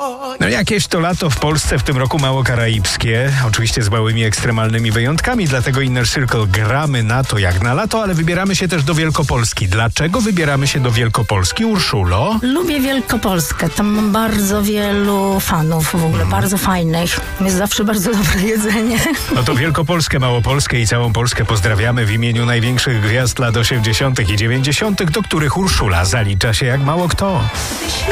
No jakieś to lato w Polsce, w tym roku mało karaibskie, oczywiście z małymi ekstremalnymi wyjątkami, dlatego Inner Circle gramy na to jak na lato, ale wybieramy się też do Wielkopolski. Dlaczego wybieramy się do Wielkopolski, Urszulo? Lubię Wielkopolskę, tam mam bardzo wielu fanów w ogóle, bardzo fajnych. Jest zawsze bardzo dobre jedzenie. No to Wielkopolskę, Małopolskę i całą Polskę pozdrawiamy w imieniu największych gwiazd lat 80. i 90., do których Urszula zalicza się jak mało kto.